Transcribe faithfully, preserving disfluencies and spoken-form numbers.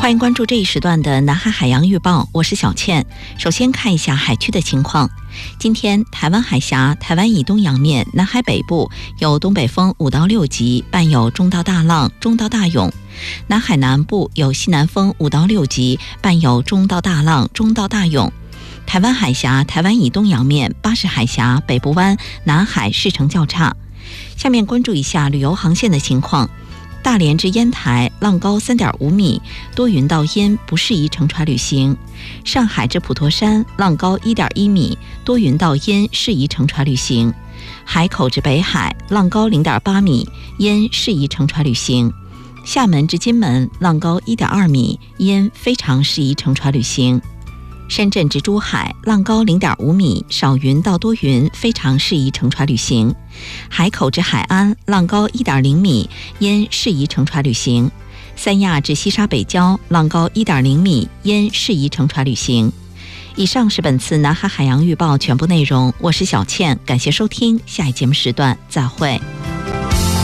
欢迎关注这一时段的南海海洋预报，我是小倩。首先看一下海区的情况。今天台湾海峡、台湾以东洋面、南海北部有东北风五到六级，伴有中到大浪、中到大涌；南海南部有西南风五到六级，伴有中到大浪、中到大涌。台湾海峡、台湾以东洋面、巴士海峡、北部湾、南海势成较差。下面关注一下旅游航线的情况。大连至烟台浪高 三点五米，多云到阴，不适宜乘船旅行。上海至普陀山浪高 一点一米，多云到阴，适宜乘船旅行。海口至北海浪高 零点八米，阴，适宜乘船旅行。厦门至金门浪高 一点二米，阴，非常适宜乘船旅行。深圳至珠海浪高 零点五米，少云到多云，非常适宜乘船旅行。海口至海安浪高 一点零米，因适宜乘船旅行。三亚至西沙北礁浪高 一点零米，因适宜乘船旅行。以上是本次南海海洋预报全部内容，我是小倩，感谢收听，下一节目时段再会。